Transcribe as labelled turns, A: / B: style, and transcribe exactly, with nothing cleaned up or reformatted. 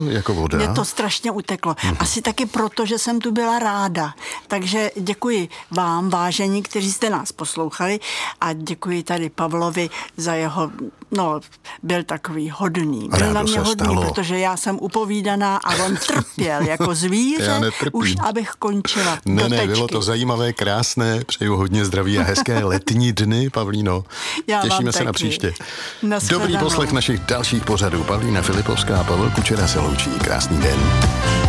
A: Jako voda.
B: Mě to strašně uteklo.
A: Mhm.
B: Asi taky proto, že jsem tu byla ráda. Takže děkuji vám, vážení, kteří jste nás poslouchali, a děkuji tady Pavlovi za jeho, no, byl takový hodný. Byl
A: Rádo
B: na mě
A: se
B: hodný,
A: stalo.
B: protože já jsem upovídaná a on trpěl jako zvíře, už abych končila.
A: Ne,
B: do
A: ne,
B: tečky.
A: bylo to zajímavé, krásné, přeju hodně zdraví a hezké letní dny, Pavlíno.
B: Já
A: Těšíme
B: vám
A: se
B: taky.
A: na příště.
B: Nashledanou.
A: Dobrý poslech našich dalších pořadů. Pavlína Filipovská a Pavel Kučera se loučí. Krásný den.